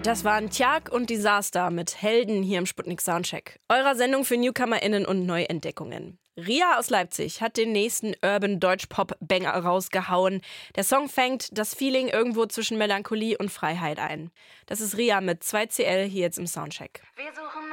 Das waren Tjag und Disaster mit Helden hier im Sputnik Soundcheck, eurer Sendung für NewcomerInnen und Neuentdeckungen. Ria aus Leipzig hat den nächsten Urban-Deutsch-Pop-Banger rausgehauen. Der Song fängt das Feeling irgendwo zwischen Melancholie und Freiheit ein. Das ist Ria mit 2CL hier jetzt im Soundcheck. Wir suchen